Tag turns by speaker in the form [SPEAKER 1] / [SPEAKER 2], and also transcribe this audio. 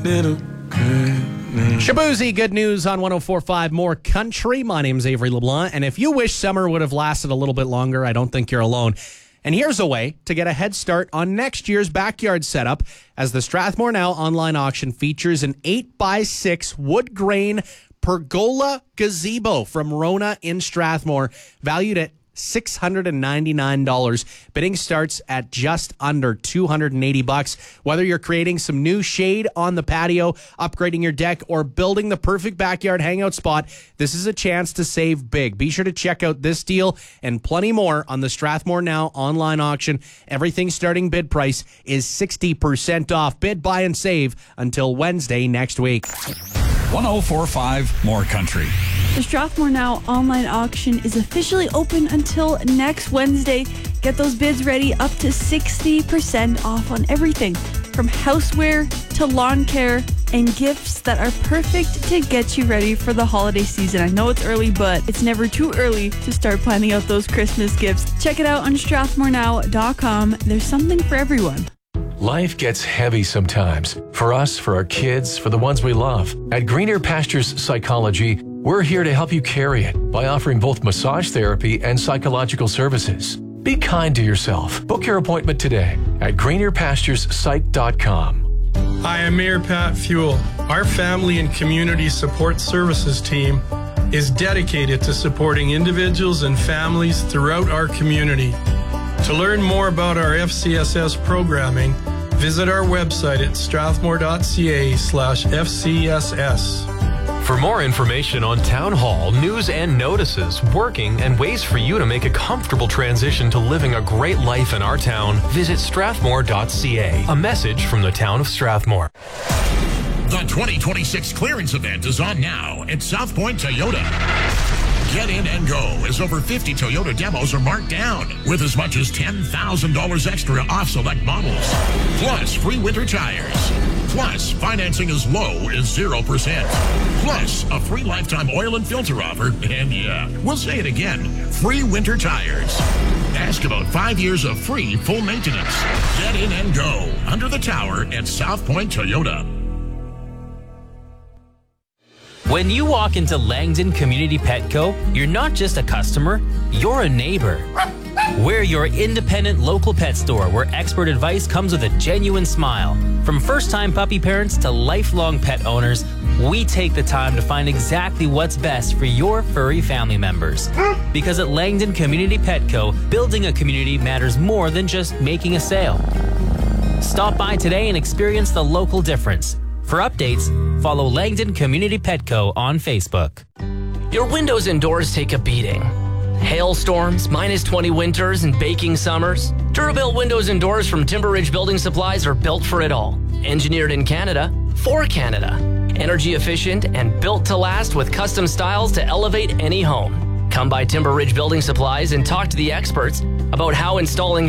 [SPEAKER 1] Shabuzi, good news on 104.5 More Country. My name's Avery LeBlanc, and if you wish summer would have lasted a little bit longer, I don't think you're alone. And here's a way to get a head start on next year's backyard setup, as the Strathmore Now online auction features an 8x6 wood grain pergola gazebo from Rona in Strathmore, valued at $699. Bidding starts at just under $280. Whether you're creating some new shade on the patio, upgrading your deck, or building the perfect backyard hangout spot, this is a chance to save big. Be sure to check out this deal and plenty more on the Strathmore Now online auction. Everything starting bid price is 60% off. Bid, buy, and save until Wednesday next week.
[SPEAKER 2] 104.5 More Country.
[SPEAKER 3] The Strathmore Now online auction is officially open until next Wednesday. Get those bids ready, up to 60% off on everything from houseware to lawn care and gifts that are perfect to get you ready for the holiday season. I know it's early, but it's never too early to start planning out those Christmas gifts. Check it out on strathmorenow.com. There's something for everyone.
[SPEAKER 4] Life gets heavy sometimes. For us, for our kids, for the ones we love. At Greener Pastures Psychology, we're here to help you carry it by offering both massage therapy and psychological services. Be kind to yourself. Book your appointment today at greenerpasturespsych.com.
[SPEAKER 5] Hi, I'm Mayor Pat Fuel. Our Family and Community Support Services team is dedicated to supporting individuals and families throughout our community. To learn more about our FCSS programming, visit our website at strathmore.ca/FCSS.
[SPEAKER 4] For more information on Town Hall, news and notices, working, and ways for you to make a comfortable transition to living a great life in our town, visit strathmore.ca. A message from the town of Strathmore.
[SPEAKER 6] The 2026 clearance event is on now at South Point Toyota. Get in and go as over 50 Toyota demos are marked down with as much as $10,000 extra off select models. Plus free winter tires. Plus financing as low as 0%. Plus a free lifetime oil and filter offer. And yeah, we'll say it again, free winter tires. Ask about 5 years of free full maintenance. Get in and go under the tower at South Point Toyota.
[SPEAKER 7] When you walk into Langdon Community Petco, you're not just a customer, you're a neighbor. We're your independent local pet store where expert advice comes with a genuine smile. From first-time puppy parents to lifelong pet owners, we take the time to find exactly what's best for your furry family members. Because at Langdon Community Petco, building a community matters more than just making a sale. Stop by today and experience the local difference. For updates, follow Langdon Community Petco on Facebook.
[SPEAKER 8] Your windows and doors take a beating. Hailstorms, -20 winters, and baking summers. Durabuilt windows and doors from Timber Ridge Building Supplies are built for it all. Engineered in Canada, for Canada. Energy efficient and built to last with custom styles to elevate any home. Come by Timber Ridge Building Supplies and talk to the experts about how installing